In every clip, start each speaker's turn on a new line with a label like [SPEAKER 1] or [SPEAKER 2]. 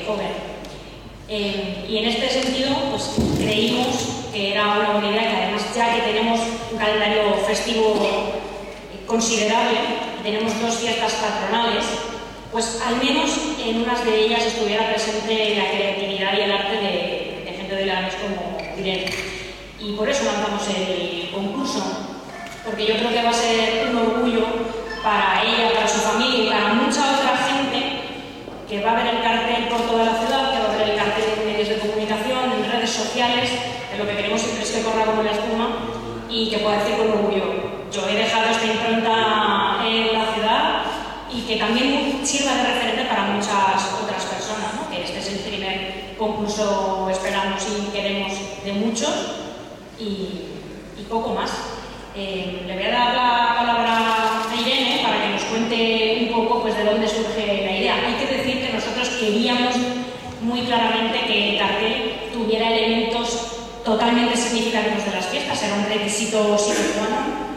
[SPEAKER 1] joven. Y en este sentido, pues creímos que era una buena idea, que además ya que tenemos un calendario festivo considerable, tenemos 2 fiestas patronales, pues al menos en unas de ellas estuviera presente la creatividad y el arte de gente de Leganés como Irene. Y por eso lanzamos el concurso, porque yo creo que va a ser un orgullo para ella, para su familia y para mucha otra gente que va a ver el cartel por toda la ciudad, que va a ver el cartel en medios de comunicación, en redes sociales, que lo que queremos siempre es que corra como la espuma y que pueda decir con orgullo: yo he dejado esta impronta en la ciudad, y que también sirva de referente para muchas otras personas, ¿no? Que este es el primer concurso, esperamos y queremos, de muchos, y poco más. Le voy a dar la palabra a Irene para que nos cuente un poco, pues, de dónde surge la idea. Hay que decir que nosotros queríamos muy claramente que el cartel tuviera elementos totalmente significativos de las fiestas, era un requisito sine qua non.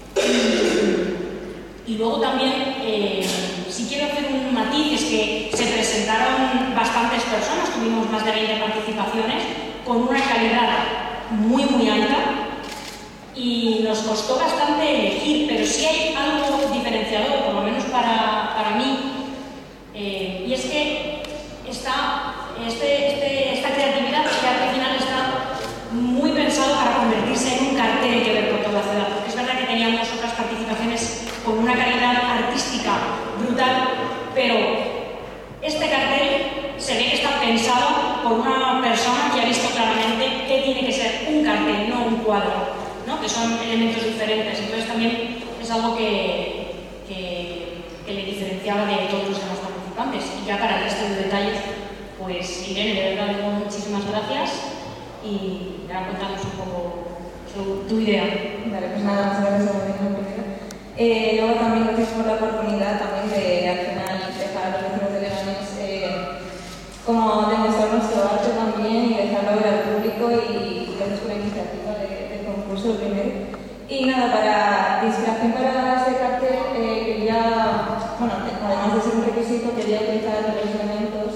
[SPEAKER 1] Y luego también, si quiero hacer un matiz, es que se presentaron bastantes personas, tuvimos más de 20 participaciones, con una calidad muy alta, y nos costó bastante elegir, pero sí hay algo diferenciador, por lo menos para mí, y es que esta creatividad, este arte final está muy pensado para convertirse en un cartel que ver por toda la ciudad, porque es verdad que teníamos otras participaciones con una calidad artística brutal, pero este cartel se ve que está pensado por una persona que ha visto claramente que tiene que ser un cartel, no un cuadro, ¿no? Que son elementos diferentes. Entonces también es algo que le diferenciaba de todos los demás participantes. Y ya para el resto de detalles, pues Irene, de verdad, digo muchísimas gracias, y ahora contamos un poco tu idea.
[SPEAKER 2] Vale, pues nada, muchas gracias a ti. Luego también gracias por la oportunidad también de al final dejar a los vecinos de Leganés como demostrar nuestro arte también y dejarlo ver al público, y gracias por la iniciativa del concurso primero. Y nada, para inspiración para este cartel quería, bueno, además de ser un requisito, quería utilizar los elementos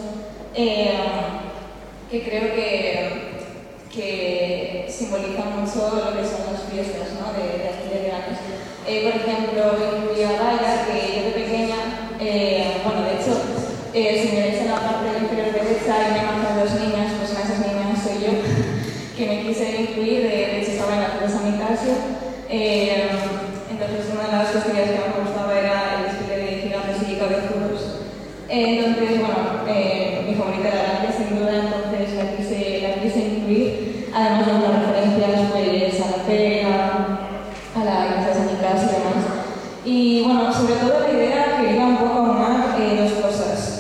[SPEAKER 2] que creo que simbolizan mucho lo que son las fiestas, ¿no? de aquí de Leganés. Por ejemplo, incluí a Gaia, que yo de pequeña, bueno, de hecho, si me veis en la parte inferior derecha hay una imagen de 2 niñas, pues una de esas niñas soy yo, que me quise incluir, de hecho estaba en la clase San Nicasio. Entonces una de las festividades que más me gustaba era el desfile de gigantes y cabezudos. Entonces, bueno, mi favorita era la sin duda, entonces la quise incluir, además de unas referencias pues a la feria, a la iglesia de San Nicasio y demás. Y bueno, sobre todo la idea quería un poco aunar 2 cosas.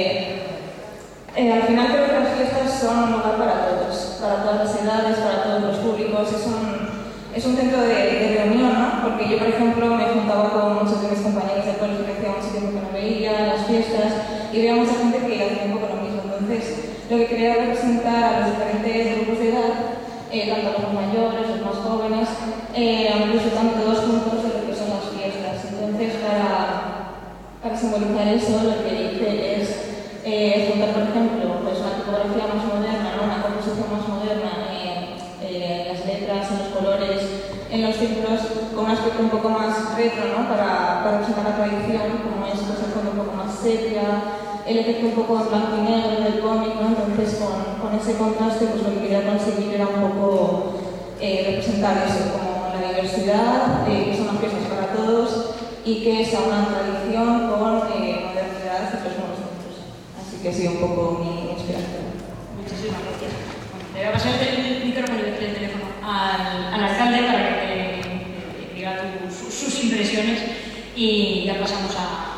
[SPEAKER 2] Al final creo que las fiestas son un lugar para todos, para todas las edades, para todos los públicos. Es un centro de reunión, ¿no? Porque yo, por ejemplo, me juntaba con muchos de mis compañeros del colegio que hacía mucho tiempo que no veía, las fiestas, y veía mucha gente que hacía un poco lo mismo. Entonces, lo que quería era representar a los diferentes grupos de edad, tanto los más mayores, los más jóvenes, incluso tanto todos juntos de lo que son las fiestas. Entonces, para simbolizar eso, lo que hice es juntar, por ejemplo, pues una tipografía más moderna, ¿no? Una composición más moderna, las letras, en los colores, en los títulos, con un aspecto un poco más retro, ¿no? Para representar la tradición, como es pues, el fondo un poco más sepia, el efecto un poco en blanco y negro del cómic, ¿no? Entonces, con ese contraste, pues lo que quería conseguir era un poco representar eso, como la diversidad, que son las fiestas para todos, y que sea una tradición con modernidad y los nuevos tiempos. Así que ha sido un poco mi inspiración.
[SPEAKER 1] Muchísimas gracias. Le voy a pasar el micrófono y el teléfono al alcalde para que te diga sus impresiones, y ya pasamos al...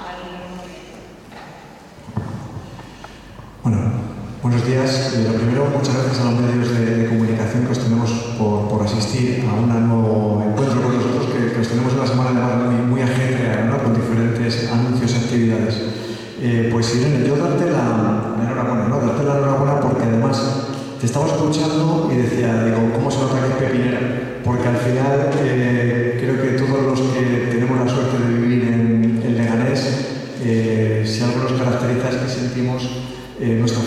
[SPEAKER 3] Bueno, buenos días. Lo primero, muchas gracias a los medios de comunicación que os tenemos por asistir a un nuevo encuentro con nosotros, que os tenemos una semana además muy ajetreada, ¿no? Con diferentes anuncios y actividades. Pues Irene, yo darte la enhorabuena, ¿no? Darte la enhorabuena porque además te estaba escuchando y decía, digo, ¿cómo se nota que es pepinera? Porque al final creo que todos los que tenemos la suerte de vivir en Leganés, si algo nos caracteriza es que sentimos nuestra